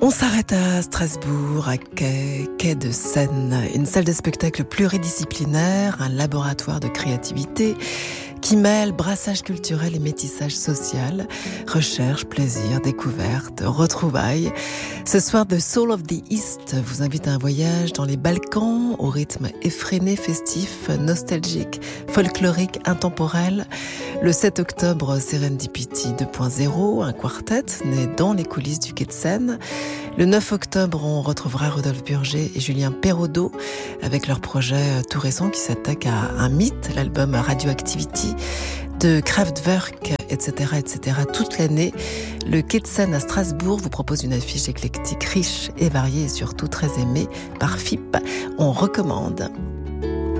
On s'arrête à Strasbourg, à Quai de Seine, une salle de spectacle pluridisciplinaire, un laboratoire de créativité qui mêle brassage culturel et métissage social, recherche, plaisir, découverte, retrouvailles. Ce soir, The Soul of the East vous invite à un voyage dans les Balkans au rythme effréné, festif, nostalgique, folklorique, intemporel. Le 7 octobre, Serendipity 2.0, un quartet né dans les coulisses du Quai de Seine. Le 9 octobre, on retrouvera Rodolphe Burger et Julien Perraudot avec leur projet tout récent qui s'attaque à un mythe, l'album Radioactivity de Kraftwerk, etc., etc. Toute l'année, le Quai de Seine à Strasbourg vous propose une affiche éclectique, riche et variée et surtout très aimée par FIP. On recommande.